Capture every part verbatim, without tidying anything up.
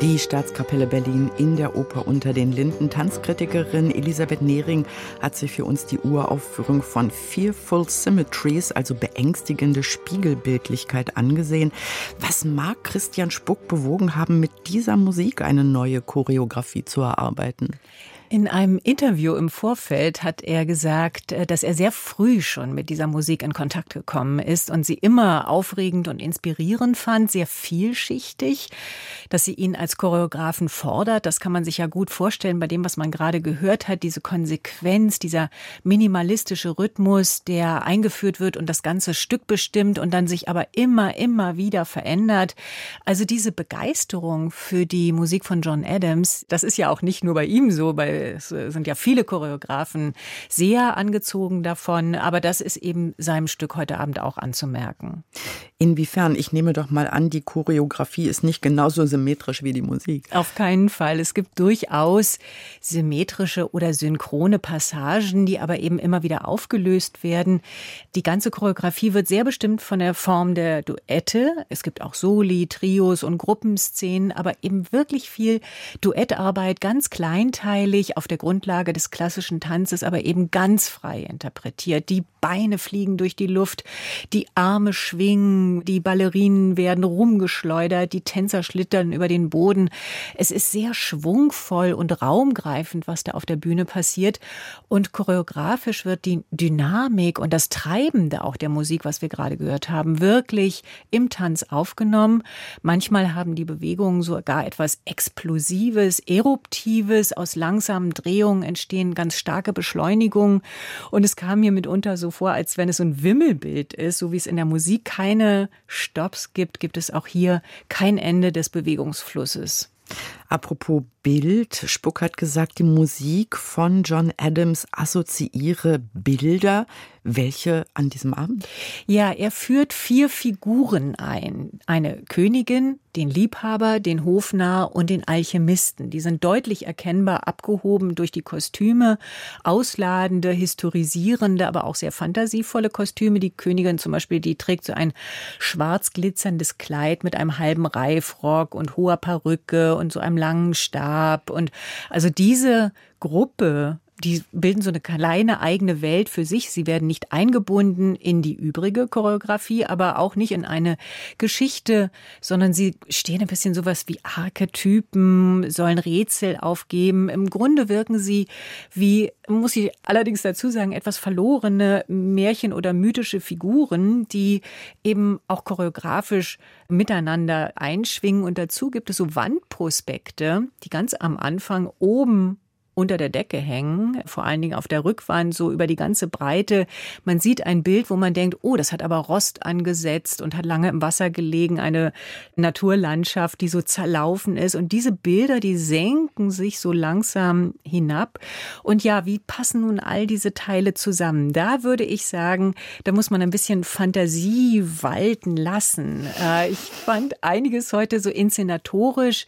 Die Staatskapelle Berlin in der Oper Unter den Linden. Tanzkritikerin Elisabeth Nehring hat sich für uns die Uraufführung von Fearful Symmetries, also beängstigende Spiegelbildlichkeit, angesehen. Was mag Christian Spuck bewogen haben, mit dieser Musik eine neue Choreografie zu erarbeiten? In einem Interview im Vorfeld hat er gesagt, dass er sehr früh schon mit dieser Musik in Kontakt gekommen ist und sie immer aufregend und inspirierend fand, sehr vielschichtig, dass sie ihn als Choreografen fordert. Das kann man sich ja gut vorstellen bei dem, was man gerade gehört hat, diese Konsequenz, dieser minimalistische Rhythmus, der eingeführt wird und das ganze Stück bestimmt und dann sich aber immer, immer wieder verändert. Also diese Begeisterung für die Musik von John Adams, das ist ja auch nicht nur bei ihm so, bei Es sind ja viele Choreografen sehr angezogen davon, aber das ist eben seinem Stück heute Abend auch anzumerken. Inwiefern? Ich nehme doch mal an, die Choreografie ist nicht genauso symmetrisch wie die Musik. Auf keinen Fall. Es gibt durchaus symmetrische oder synchrone Passagen, die aber eben immer wieder aufgelöst werden. Die ganze Choreografie wird sehr bestimmt von der Form der Duette. Es gibt auch Soli, Trios und Gruppenszenen, aber eben wirklich viel Duettarbeit, ganz kleinteilig, auf der Grundlage des klassischen Tanzes, aber eben ganz frei interpretiert. Die Beine fliegen durch die Luft, die Arme schwingen, die Ballerinen werden rumgeschleudert, die Tänzer schlittern über den Boden. Es ist sehr schwungvoll und raumgreifend, was da auf der Bühne passiert. Und choreografisch wird die Dynamik und das Treibende auch der Musik, was wir gerade gehört haben, wirklich im Tanz aufgenommen. Manchmal haben die Bewegungen sogar etwas Explosives, Eruptives. Aus langsamen Drehungen entstehen ganz starke Beschleunigungen. Und es kam mir mitunter so vor, als wenn es so ein Wimmelbild ist, so wie es in der Musik keine Stopps gibt, gibt es auch hier kein Ende des Bewegungsflusses. Apropos Bild, Spuck hat gesagt, die Musik von John Adams assoziiere Bilder. Welche an diesem Abend? Ja, er führt vier Figuren ein. Eine Königin, den Liebhaber, den Hofnarr und den Alchemisten. Die sind deutlich erkennbar abgehoben durch die Kostüme. Ausladende, historisierende, aber auch sehr fantasievolle Kostüme. Die Königin zum Beispiel, die trägt so ein schwarz glitzerndes Kleid mit einem halben Reifrock und hoher Perücke und so einem langen Stab. Und also diese Gruppe, die bilden so eine kleine eigene Welt für sich. Sie werden nicht eingebunden in die übrige Choreografie, aber auch nicht in eine Geschichte, sondern sie stehen ein bisschen sowas wie Archetypen, sollen Rätsel aufgeben. Im Grunde wirken sie wie, muss ich allerdings dazu sagen, etwas verlorene Märchen- oder mythische Figuren, die eben auch choreografisch miteinander einschwingen. Und dazu gibt es so Wandprospekte, die ganz am Anfang oben unter der Decke hängen, vor allen Dingen auf der Rückwand, so über die ganze Breite. Man sieht ein Bild, wo man denkt, oh, das hat aber Rost angesetzt und hat lange im Wasser gelegen, eine Naturlandschaft, die so zerlaufen ist. Und diese Bilder, die senken sich so langsam hinab. Und ja, wie passen nun all diese Teile zusammen? Da würde ich sagen, da muss man ein bisschen Fantasie walten lassen. Ich fand einiges heute so inszenatorisch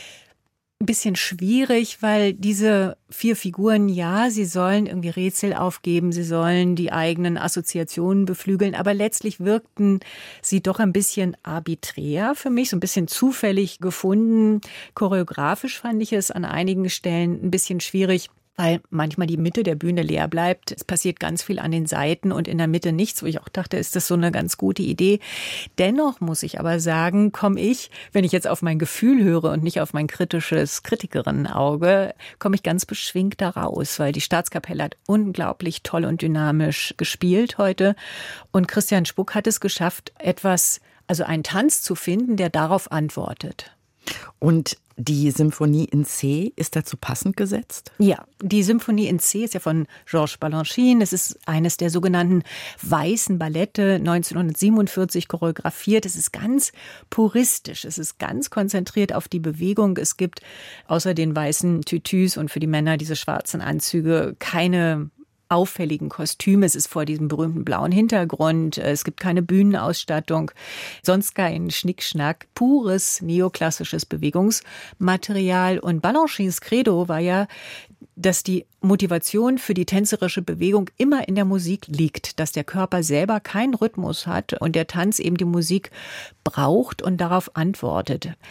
ein bisschen schwierig, weil diese vier Figuren, ja, sie sollen irgendwie Rätsel aufgeben, sie sollen die eigenen Assoziationen beflügeln, aber letztlich wirkten sie doch ein bisschen arbiträr für mich, so ein bisschen zufällig gefunden. Choreografisch fand ich es an einigen Stellen ein bisschen schwierig, weil manchmal die Mitte der Bühne leer bleibt. Es passiert ganz viel an den Seiten und in der Mitte nichts, wo ich auch dachte, ist das so eine ganz gute Idee. Dennoch muss ich aber sagen, komme ich, wenn ich jetzt auf mein Gefühl höre und nicht auf mein kritisches Kritikerinnenauge, komme ich ganz beschwingt da raus, weil die Staatskapelle hat unglaublich toll und dynamisch gespielt heute. Und Christian Spuck hat es geschafft, etwas, also einen Tanz zu finden, der darauf antwortet. Und die Symphonie in C ist dazu passend gesetzt? Ja, die Symphonie in C ist ja von Georges Balanchine. Es ist eines der sogenannten weißen Ballette, neunzehnhundertsiebenundvierzig choreografiert. Es ist ganz puristisch, es ist ganz konzentriert auf die Bewegung. Es gibt außer den weißen Tütüs und für die Männer diese schwarzen Anzüge keine auffälligen Kostüme. Es ist vor diesem berühmten blauen Hintergrund. Es gibt keine Bühnenausstattung. Sonst kein Schnickschnack. Pures neoklassisches Bewegungsmaterial. Und Balanchines Credo war ja, dass die Motivation für die tänzerische Bewegung immer in der Musik liegt, dass der Körper selber keinen Rhythmus hat und der Tanz eben die Musik braucht und darauf antwortet.